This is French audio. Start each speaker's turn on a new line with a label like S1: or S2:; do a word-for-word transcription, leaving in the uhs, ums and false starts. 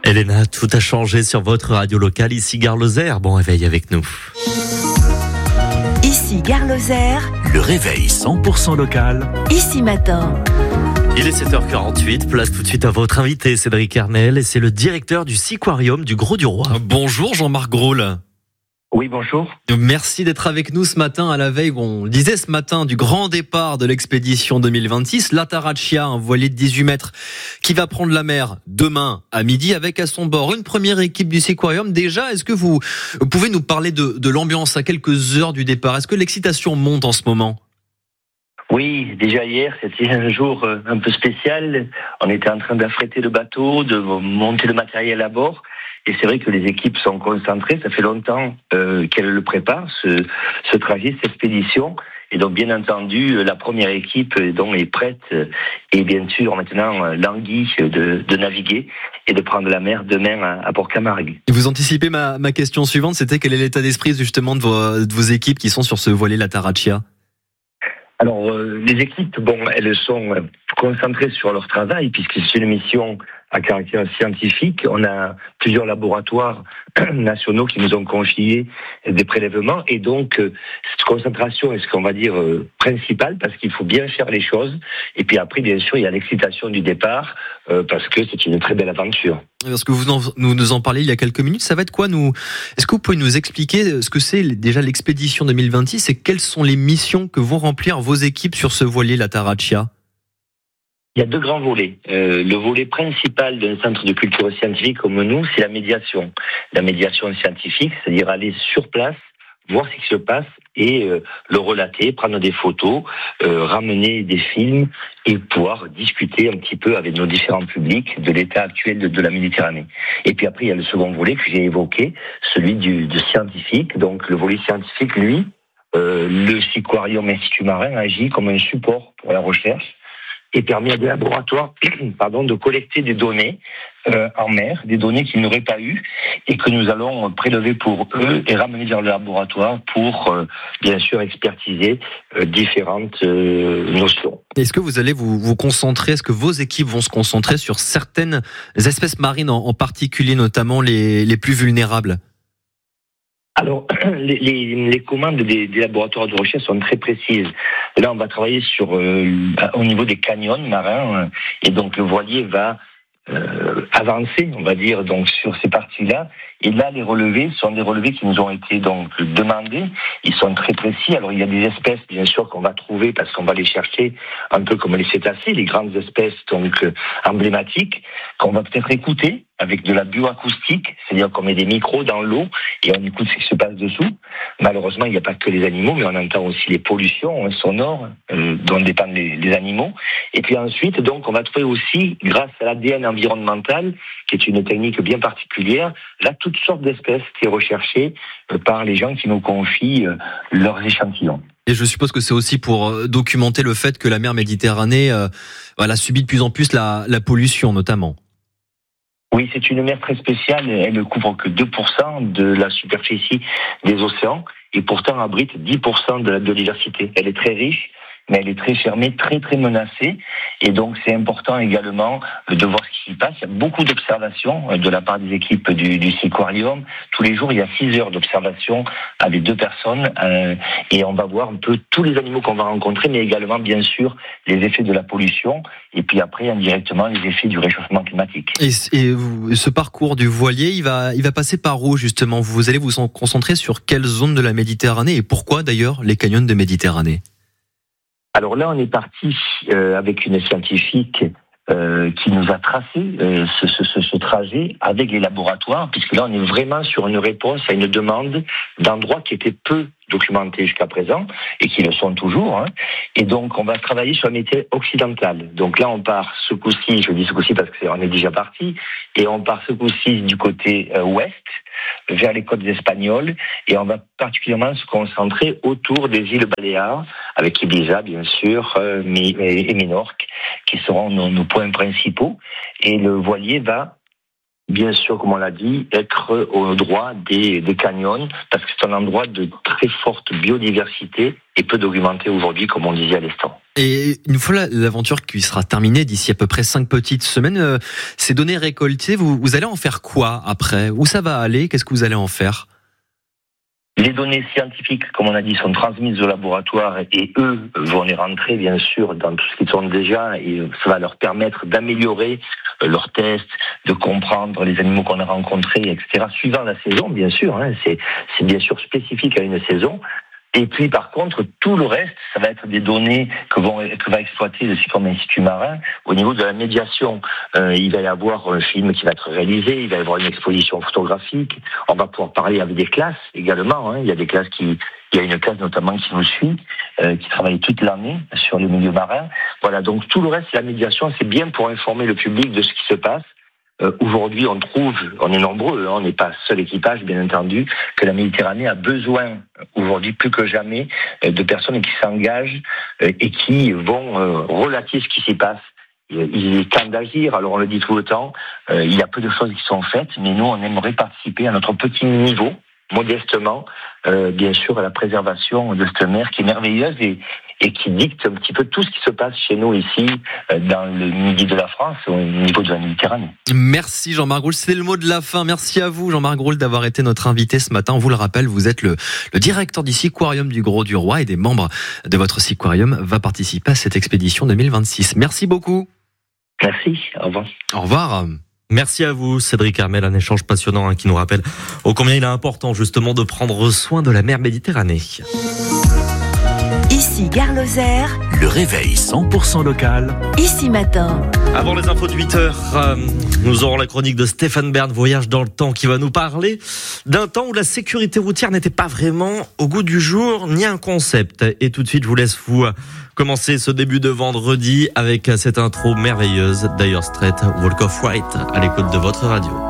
S1: Elena, tout a changé sur votre radio locale. Ici Gare Lozère. Bon réveil avec nous.
S2: Ici Gare Lozère.
S3: Le réveil cent pour cent local.
S2: Ici Matin.
S1: Il est sept heures quarante-huit. Place tout de suite à votre invité, Cédric Arnel. Et c'est le directeur du Siquarium du Grau-du-Roi. Bonjour Jean-Marc Grohl.
S4: Oui, bonjour.
S1: Merci d'être avec nous ce matin à la veille. On le disait ce matin du grand départ de l'expédition deux mille vingt-six. L'Atarachia, un voilier de dix-huit mètres qui va prendre la mer demain à midi avec à son bord une première équipe du Siquarium. Déjà, est-ce que vous pouvez nous parler de, de l'ambiance à quelques heures du départ? Est-ce que l'excitation monte en ce moment?
S4: Oui, déjà hier, c'était un jour un peu spécial. On était en train d'affréter le bateau, de monter le matériel à bord. Et c'est vrai que les équipes sont concentrées. Ça fait longtemps euh, qu'elles le préparent, ce, ce trajet, cette expédition. Et donc, bien entendu, la première équipe donc, est prête. Et bien sûr, maintenant, languit de, de naviguer et de prendre la mer demain à, à Port-Camargue.
S1: Et vous anticipez ma, ma question suivante, c'était quel est l'état d'esprit justement de vos, de vos équipes qui sont sur ce voilier l'Atarachia?
S4: Alors, euh, les équipes, bon, elles sont concentrées sur leur travail, puisque c'est une mission à caractère scientifique. On a plusieurs laboratoires nationaux qui nous ont confié des prélèvements, et donc euh, cette concentration est ce qu'on va dire euh, principale, parce qu'il faut bien faire les choses. Et puis après, bien sûr, il y a l'excitation du départ, euh, parce que c'est une très belle aventure.
S1: Parce que vous en, nous nous en parlez il y a quelques minutes, ça va être quoi nous? Est-ce que vous pouvez nous expliquer ce que c'est déjà l'expédition deux mille vingt-six et quelles sont les missions que vont remplir vos équipes sur ce voilier l'Atarachia?
S4: Il y a deux grands volets. Euh, le volet principal d'un centre de culture scientifique comme nous, c'est la médiation. La médiation scientifique, c'est-à-dire aller sur place, voir ce qui se passe et euh, le relater, prendre des photos, euh, ramener des films et pouvoir discuter un petit peu avec nos différents publics de l'état actuel de, de la Méditerranée. Et puis après, il y a le second volet que j'ai évoqué, celui du, du scientifique. Donc le volet scientifique, lui, euh, le Siquarium Institut Marin agit comme un support pour la recherche et permet à des laboratoires pardon, de collecter des données euh, en mer, des données qu'ils n'auraient pas eues et que nous allons prélever pour eux et ramener vers le laboratoire pour, euh, bien sûr, expertiser euh, différentes euh, notions.
S1: Est-ce que vous allez vous, vous concentrer, est-ce que vos équipes vont se concentrer sur certaines espèces marines, en, en particulier notamment les, les plus vulnérables?
S4: Alors, les, les, les commandes des, des laboratoires de recherche sont très précises. Là, on va travailler sur euh, au niveau des canyons marins, euh, et donc le voilier va euh, avancer, on va dire, donc sur ces parties-là. Et là, les relevés sont des relevés qui nous ont été donc demandés. Ils sont très précis. Alors, il y a des espèces, bien sûr, qu'on va trouver parce qu'on va les chercher un peu comme les cétacés, les grandes espèces donc euh, emblématiques, qu'on va peut-être écouter avec de la bioacoustique, c'est-à-dire qu'on met des micros dans l'eau et on écoute ce qui se passe dessous. Malheureusement, il n'y a pas que les animaux, mais on entend aussi les pollutions sonores euh, dont dépendent les, les animaux. Et puis ensuite, donc, on va trouver aussi, grâce à l'A D N environnemental, qui est une technique bien particulière, là, toutes sortes d'espèces qui est recherchée euh, par les gens qui nous confient euh, leurs échantillons.
S1: Et je suppose que c'est aussi pour documenter le fait que la mer Méditerranée euh, voilà, subit de plus en plus la, la pollution, notamment.
S4: Oui, c'est une mer très spéciale. Elle ne couvre que deux pour cent de la superficie des océans et pourtant abrite dix pour cent de la biodiversité. Elle est très riche, mais elle est très fermée, très très menacée. Et donc c'est important également de voir ce qui s'y passe. Il y a beaucoup d'observations de la part des équipes du, du Siquarium. Tous les jours, il y a six heures d'observation avec deux personnes euh, et on va voir un peu tous les animaux qu'on va rencontrer, mais également bien sûr les effets de la pollution et puis après indirectement les effets du réchauffement climatique.
S1: Et, et vous, ce parcours du voilier, il va, il va passer par où justement? Vous allez vous concentrer sur quelle zone de la Méditerranée et pourquoi d'ailleurs les canyons de Méditerranée?
S4: Alors là, on est parti euh, avec une scientifique euh, qui nous a tracé euh, ce, ce, ce trajet avec les laboratoires, puisque là, on est vraiment sur une réponse à une demande d'endroits qui étaient peu documentés jusqu'à présent et qui le sont toujours. Hein. Et donc, on va travailler sur la météo occidentale. Donc là, on part ce coup-ci, je dis ce coup-ci parce qu'on est déjà parti, et on part ce coup-ci du côté euh, ouest, vers les côtes espagnoles, et on va particulièrement se concentrer autour des îles Baléares, avec Ibiza, bien sûr, euh, et Minorque, qui seront nos, nos points principaux. Et le voilier va bien sûr, comme on l'a dit, être au droit des, des canyons, parce que c'est un endroit de très forte biodiversité et peu documenté aujourd'hui, comme on disait à l'instant.
S1: Et une fois l'aventure qui sera terminée d'ici à peu près cinq petites semaines, euh, ces données récoltées, vous, vous allez en faire quoi après? Où ça va aller? Qu'est-ce que vous allez en faire?
S4: Les données scientifiques, comme on a dit, sont transmises au laboratoire et eux vont les rentrer, bien sûr, dans tout ce qu'ils sont déjà et ça va leur permettre d'améliorer leurs tests, de comprendre les animaux qu'on a rencontrés, et cetera. Suivant la saison, bien sûr, hein, c'est, c'est bien sûr spécifique à une saison. Et puis, par contre, tout le reste, ça va être des données que, vont, que va exploiter le SICOM Institut Marin au niveau de la médiation. Euh, il va y avoir un film qui va être réalisé, il va y avoir une exposition photographique. On va pouvoir parler avec des classes également. Hein. Il y a des classes qui, il y a une classe notamment qui nous suit, euh, qui travaille toute l'année sur le milieu marin. Voilà, donc tout le reste, la médiation, c'est bien pour informer le public de ce qui se passe. Euh, aujourd'hui, on trouve, on est nombreux, hein, on n'est pas seul équipage, bien entendu, que la Méditerranée a besoin, aujourd'hui plus que jamais, euh, de personnes qui s'engagent euh, et qui vont euh, relater ce qui s'y passe. Il est temps d'agir, alors on le dit tout le temps, euh, il y a peu de choses qui sont faites, mais nous, on aimerait participer à notre petit niveau, modestement, euh, bien sûr, à la préservation de cette mer qui est merveilleuse et, et qui dicte un petit peu tout ce qui se passe chez nous ici, euh, dans le midi de la France, au niveau de la Méditerranée.
S1: Merci Jean-Marc Groult, c'est le mot de la fin. Merci à vous Jean-Marc Groult d'avoir été notre invité ce matin. On vous le rappelle, vous êtes le, le directeur du Siquarium du Gros du Roi et des membres de votre Siquarium va participer à cette expédition deux mille vingt-six. Merci beaucoup.
S4: Merci, au revoir.
S1: Au revoir.
S5: Merci à vous, Cédric Hermel, un échange passionnant hein, qui nous rappelle ô combien il est important justement de prendre soin de la mer Méditerranée.
S2: Ici Gare Lozère,
S3: Le réveil cent pour cent local.
S2: Ici Matin.
S5: Avant les infos de huit heures, euh, nous aurons la chronique de Stéphane Bern, Voyage dans le temps, qui va nous parler d'un temps où la sécurité routière n'était pas vraiment au goût du jour, ni un concept. Et tout de suite, je vous laisse vous commencer ce début de vendredi avec cette intro merveilleuse d'Dire Straits, Walk of White, à l'écoute de votre radio.